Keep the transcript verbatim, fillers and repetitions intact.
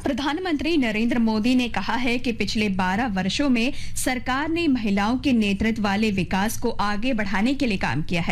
प्रधानमंत्री नरेंद्र मोदी ने कहा है कि पिछले बारह वर्षों में सरकार ने महिलाओं के नेतृत्व वाले विकास को आगे बढ़ाने के लिए काम किया है।